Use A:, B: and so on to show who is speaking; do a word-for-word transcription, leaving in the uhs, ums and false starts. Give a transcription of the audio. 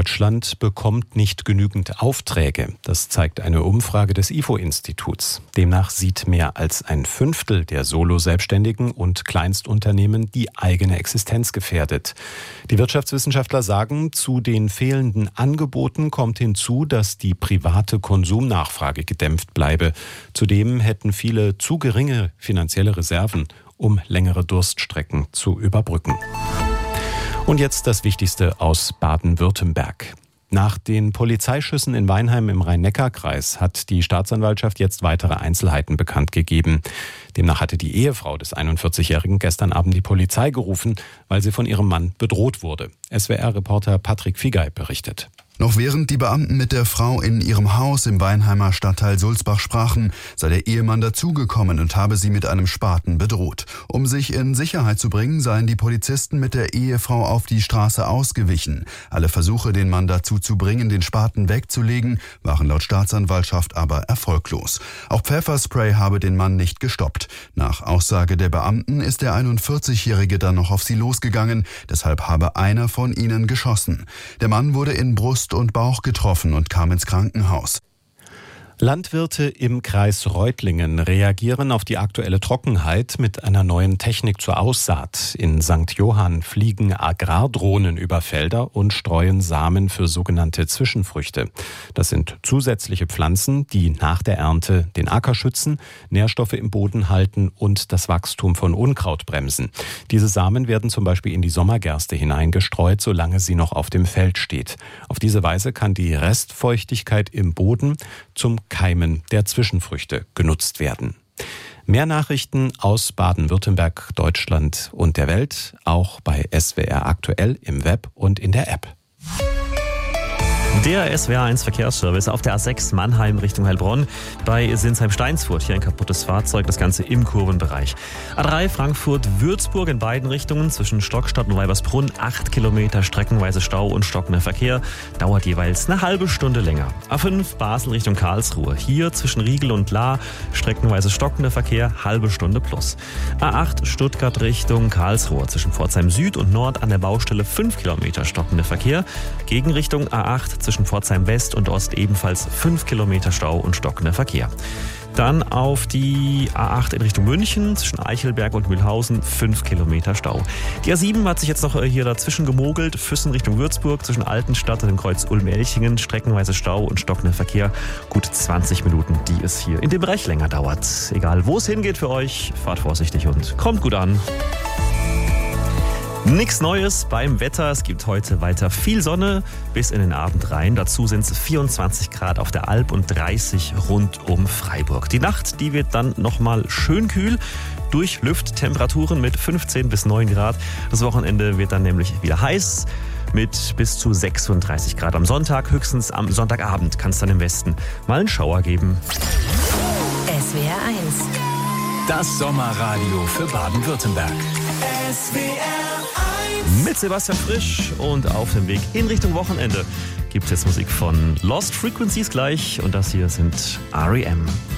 A: Deutschland bekommt nicht genügend Aufträge. Das zeigt eine Umfrage des I F O-Instituts. Demnach sieht mehr als ein Fünftel der Solo-Selbstständigen und Kleinstunternehmen die eigene Existenz gefährdet. Die Wirtschaftswissenschaftler sagen, zu den fehlenden Angeboten kommt hinzu, dass die private Konsumnachfrage gedämpft bleibe. Zudem hätten viele zu geringe finanzielle Reserven, um längere Durststrecken zu überbrücken. Und jetzt das Wichtigste aus Baden-Württemberg. Nach den Polizeischüssen in Weinheim im Rhein-Neckar-Kreis hat die Staatsanwaltschaft jetzt weitere Einzelheiten bekannt gegeben. Demnach hatte die Ehefrau des einundvierzigjährigen gestern Abend die Polizei gerufen, weil sie von ihrem Mann bedroht wurde. S W R-Reporter Patrick Figay berichtet.
B: Noch während die Beamten mit der Frau in ihrem Haus im Weinheimer Stadtteil Sulzbach sprachen, sei der Ehemann dazugekommen und habe sie mit einem Spaten bedroht. Um sich in Sicherheit zu bringen, seien die Polizisten mit der Ehefrau auf die Straße ausgewichen. Alle Versuche, den Mann dazu zu bringen, den Spaten wegzulegen, waren laut Staatsanwaltschaft aber erfolglos. Auch Pfefferspray habe den Mann nicht gestoppt. Nach Aussage der Beamten ist der einundvierzigjährige dann noch auf sie losgegangen, deshalb habe einer von ihnen geschossen. Der Mann wurde in Brust und Bauch getroffen und kam ins Krankenhaus.
A: Landwirte im Kreis Reutlingen reagieren auf die aktuelle Trockenheit mit einer neuen Technik zur Aussaat. In Sankt Johann fliegen Agrardrohnen über Felder und streuen Samen für sogenannte Zwischenfrüchte. Das sind zusätzliche Pflanzen, die nach der Ernte den Acker schützen, Nährstoffe im Boden halten und das Wachstum von Unkraut bremsen. Diese Samen werden zum Beispiel in die Sommergerste hineingestreut, solange sie noch auf dem Feld steht. Auf diese Weise kann die Restfeuchtigkeit im Boden zum Keimen der Zwischenfrüchte genutzt werden. Mehr Nachrichten aus Baden-Württemberg, Deutschland und der Welt, auch bei S W R aktuell im Web und in der App.
C: Der S W R eins Verkehrsservice auf der A sechs Mannheim Richtung Heilbronn bei Sinsheim-Steinsfurt. Hier ein kaputtes Fahrzeug, das Ganze im Kurvenbereich. A drei Frankfurt-Würzburg in beiden Richtungen zwischen Stockstadt und Weibersbrunn. Acht Kilometer streckenweise Stau und stockender Verkehr. Dauert jeweils eine halbe Stunde länger. A fünf Basel Richtung Karlsruhe. Hier zwischen Riegel und Lahr streckenweise stockender Verkehr. Halbe Stunde plus. A acht Stuttgart Richtung Karlsruhe. Zwischen Pforzheim Süd und Nord an der Baustelle fünf Kilometer stockender Verkehr. Gegenrichtung A acht zwischen Pforzheim West und Ost ebenfalls fünf Kilometer Stau und stockender Verkehr. Dann auf die A acht in Richtung München, zwischen Eichelberg und Mühlhausen, fünf Kilometer Stau. Die A sieben hat sich jetzt noch hier dazwischen gemogelt, Füssen Richtung Würzburg, zwischen Altenstadt und dem Kreuz Ulm-Elchingen, streckenweise Stau und stockender Verkehr. Gut zwanzig Minuten, die es hier in dem Bereich länger dauert. Egal wo es hingeht für euch, fahrt vorsichtig und kommt gut an. Nichts Neues beim Wetter. Es gibt heute weiter viel Sonne bis in den Abend rein. Dazu sind es vierundzwanzig Grad auf der Alp und dreißig rund um Freiburg. Die Nacht, die wird dann nochmal schön kühl. Durch Lüfttemperaturen mit fünfzehn bis neun Grad. Das Wochenende wird dann nämlich wieder heiß mit bis zu sechsunddreißig Grad am Sonntag. Höchstens am Sonntagabend kann es dann im Westen mal einen Schauer geben.
D: S W R eins.
E: Das Sommerradio für Baden-Württemberg.
D: S W R
C: mit Sebastian Frisch und auf dem Weg in Richtung Wochenende gibt es jetzt Musik von Lost Frequencies gleich und das hier sind R E M.